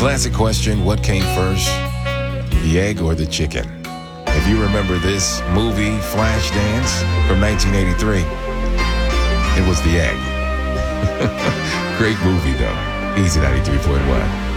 Classic question, what came first, the egg or the chicken? If you remember this movie, Flashdance, from 1983, it was the egg. Great movie, though. Easy 93.1.